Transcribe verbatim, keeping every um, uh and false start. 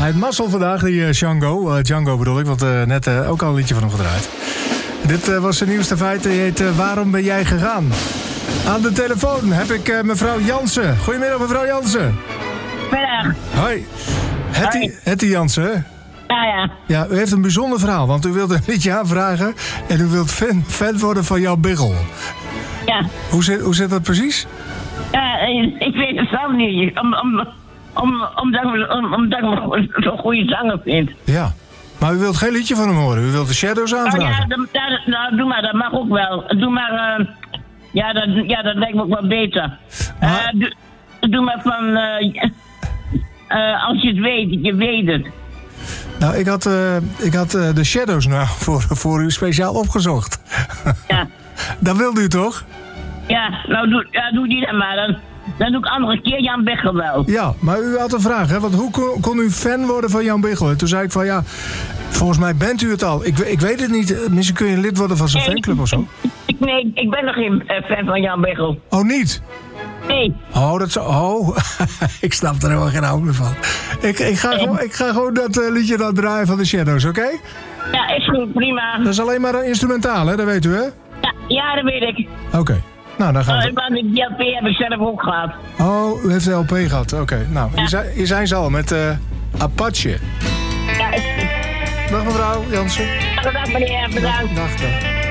Hij heeft mazzel vandaag, die uh, Django. Uh, Django bedoel ik, want uh, net uh, ook al een liedje van hem gedraaid. Dit uh, was zijn nieuwste feit. Die heet uh, Waarom ben jij gegaan? Aan de telefoon heb ik uh, mevrouw Jansen. Goedemiddag, mevrouw Jansen. Middag. Hoi. Hetty, Hetty Jansen, hè? Ja, ja. Ja, u heeft een bijzonder verhaal, want u wilt een liedje aanvragen en u wilt fan, fan worden van Jan Biggel. Ja. Hoe zit, hoe zit dat precies? Ja, ik weet het zelf niet. Om, om, om, omdat ik om, omdat ik hem zo'n goede zanger vind. Ja. Maar u wilt geen liedje van hem horen, u wilt de Shadows aanvragen. Oh, ja, dat, dat, nou, doe maar, dat mag ook wel. Doe maar, uh, ja, dat, ja, dat lijkt me ook wel beter. Maar... Uh, doe, doe maar van, uh, uh, als je het weet, je weet het. Nou, ik had, uh, ik had uh, de Shadows nou voor, voor u speciaal opgezocht. Ja. Dat wilde u toch? Ja, nou doe, ja, doe die dan maar. Dan, dan doe ik andere keer Jan Biggel wel. Ja, maar u had een vraag, hè? Want hoe kon, kon u fan worden van Jan Biggel? En toen zei ik van ja, volgens mij bent u het al. Ik, ik weet het niet. Misschien kun je lid worden van zijn nee, fanclub of zo. Ik, nee, ik ben nog geen uh, fan van Jan Biggel. Oh, niet? Nee. Oh, dat zo. Oh, ik snap er helemaal geen hout meer van. Ik, ik, ga, nee. gewoon, ik ga gewoon dat uh, liedje dan draaien van de Shadows, oké? Okay? Ja, is goed, prima. Dat is alleen maar een instrumentaal, hè? Dat weet u, hè? Ja, ja dat weet ik. Oké. Okay. Nou, dan gaan we. Uh, want die L P heb ik zelf ook gehad. Oh, u heeft de L P gehad. Oké, okay. Nou, ja. hier, zijn, hier zijn ze al met uh, Apache. Ja, is goed. Dag mevrouw Jansen. Dag meneer, bedankt. Dag, dag.